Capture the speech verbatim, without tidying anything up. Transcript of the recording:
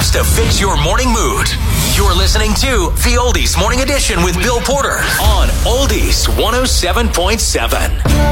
podcast to fix your morning mood. You're listening to the Oldies Morning Edition with Bill Porter on Oldies one oh seven point seven.